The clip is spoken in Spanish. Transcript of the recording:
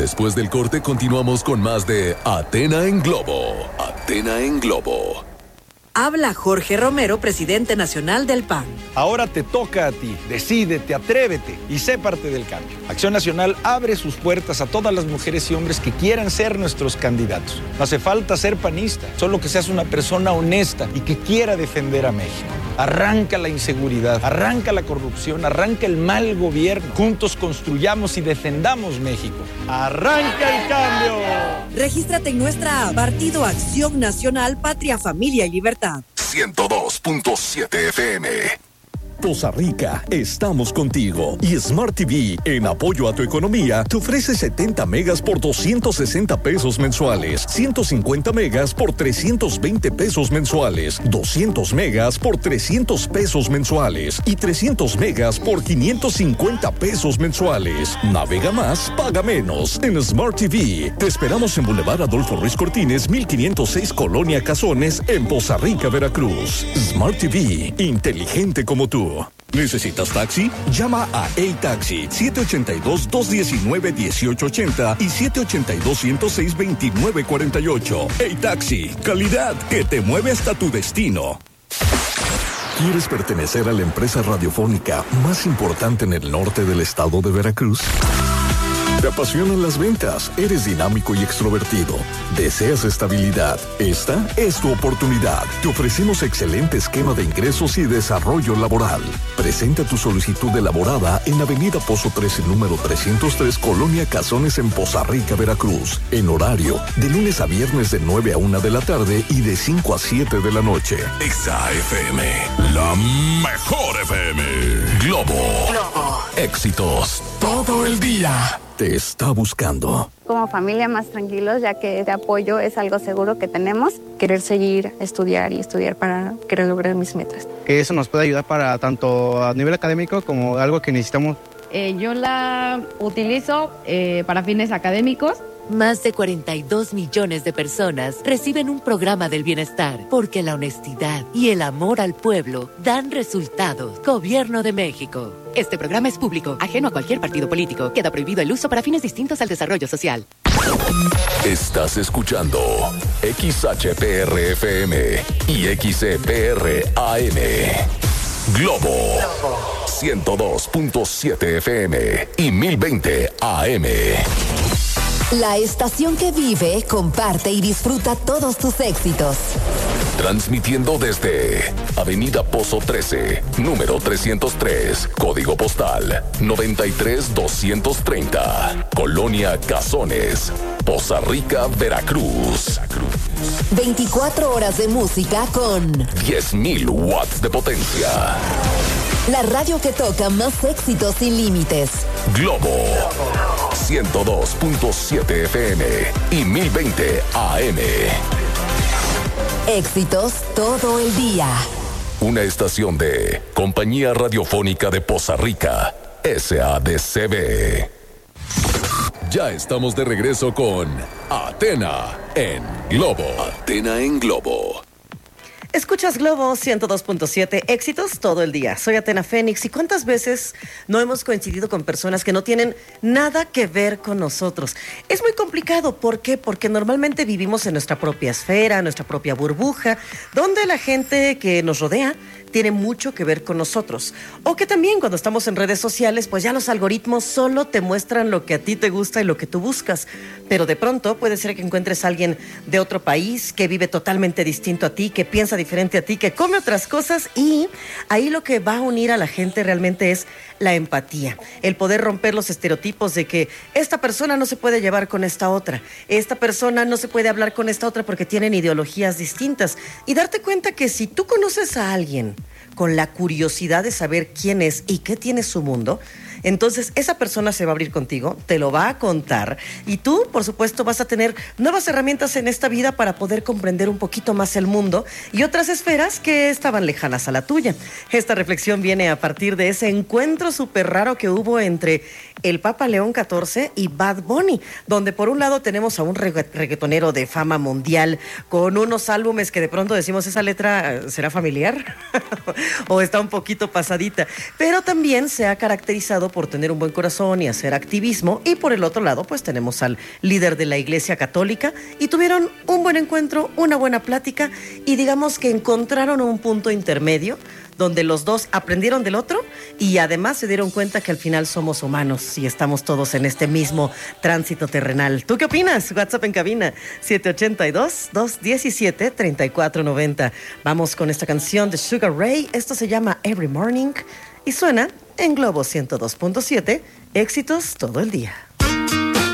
Después del corte continuamos con más de Athena en Globo. Athena en Globo. Habla Jorge Romero, presidente nacional del PAN. Ahora te toca a ti. Decídete, atrévete y sé parte del cambio. Acción Nacional abre sus puertas a todas las mujeres y hombres que quieran ser nuestros candidatos. No hace falta ser panista, solo que seas una persona honesta y que quiera defender a México. Arranca la inseguridad, arranca la corrupción, arranca el mal gobierno. Juntos construyamos y defendamos México. ¡Arranca el cambio! Regístrate en nuestra app Partido Acción Nacional, Patria, Familia y Libertad. 102.7 FM. Poza Rica, estamos contigo. Y Smart TV, en apoyo a tu economía, te ofrece 70 megas por 260 pesos mensuales, 150 megas por 320 pesos mensuales, 200 megas por 300 pesos mensuales y 300 megas por 550 pesos mensuales. Navega más, paga menos. En Smart TV, te esperamos en Boulevard Adolfo Ruiz Cortines, 1506 Colonia Cazones, en Poza Rica, Veracruz. Smart TV, inteligente como tú. ¿Necesitas taxi? Llama a A-Taxi 782-219-1880 y 782-106-2948. A-Taxi, calidad que te mueve hasta tu destino. ¿Quieres pertenecer a la empresa radiofónica más importante en el norte del estado de Veracruz? ¿Te apasionan las ventas? ¿Eres dinámico y extrovertido? ¿Deseas estabilidad? Esta es tu oportunidad. Te ofrecemos excelente esquema de ingresos y desarrollo laboral. Presenta tu solicitud elaborada en Avenida Pozo 13, número 303, Colonia Cazones, en Poza Rica, Veracruz. En horario de lunes a viernes de 9 a 1 de la tarde y de 5 a 7 de la noche. Exa FM, la mejor FM. Globo. Éxitos todo el día. Te está buscando. Como familia más tranquilos, ya que este apoyo es algo seguro que tenemos. Querer seguir, estudiar para querer lograr mis metas. Que eso nos puede ayudar para tanto a nivel académico como algo que necesitamos. Yo la utilizo para fines académicos. Más de 42 millones de personas reciben un programa del bienestar porque la honestidad y el amor al pueblo dan resultados. Gobierno de México. Este programa es público, ajeno a cualquier partido político. Queda prohibido el uso para fines distintos al desarrollo social. Estás escuchando XHPR-FM y XCPR-AM. Globo 102.7 FM y 1020 AM. La estación que vive, comparte y disfruta todos tus éxitos. Transmitiendo desde Avenida Pozo 13, número 303, código postal 93230, Colonia Cazones, Poza Rica, Veracruz. 24 horas de música con 10,000 watts de potencia. La radio que toca más éxitos sin límites. Globo 102.7 FM y 1020 AM. Éxitos todo el día. Una estación de Compañía Radiofónica de Poza Rica, SADCB. Ya estamos de regreso con Athena en Globo. Athena en Globo. Escuchas Globo 102.7, éxitos todo el día. Soy Athena Fénix y ¿cuántas veces no hemos coincidido con personas que no tienen nada que ver con nosotros? Es muy complicado, ¿por qué? Porque normalmente vivimos en nuestra propia esfera, nuestra propia burbuja, donde la gente que nos rodea tiene mucho que ver con nosotros. O que también cuando estamos en redes sociales, pues ya los algoritmos solo te muestran lo que a ti te gusta y lo que tú buscas. Pero de pronto puede ser que encuentres a alguien de otro país que vive totalmente distinto a ti, que piensa diferente a ti, que come otras cosas, y ahí lo que va a unir a la gente realmente es la empatía, el poder romper los estereotipos de que esta persona no se puede llevar con esta otra, esta persona no se puede hablar con esta otra porque tienen ideologías distintas, y darte cuenta que si tú conoces a alguien con la curiosidad de saber quién es y qué tiene su mundo, entonces esa persona se va a abrir contigo, te lo va a contar, y tú, por supuesto, vas a tener nuevas herramientas en esta vida para poder comprender un poquito más el mundo y otras esferas que estaban lejanas a la tuya. Esta reflexión viene a partir de ese encuentro súper raro que hubo entre el Papa León XIV y Bad Bunny, donde por un lado tenemos a un reggaetonero de fama mundial con unos álbumes que de pronto decimos, ¿esa letra será familiar? o está un poquito pasadita, pero también se ha caracterizado por tener un buen corazón y hacer activismo, y por el otro lado pues tenemos al líder de la Iglesia Católica, y tuvieron un buen encuentro, una buena plática, y digamos que encontraron un punto intermedio donde los dos aprendieron del otro y además se dieron cuenta que al final somos humanos y estamos todos en este mismo tránsito terrenal. ¿Tú qué opinas? WhatsApp en cabina 782-217-3490. Vamos con esta canción de Sugar Ray. Esto se llama Every Morning y suena en Globo 102.7. Éxitos todo el día.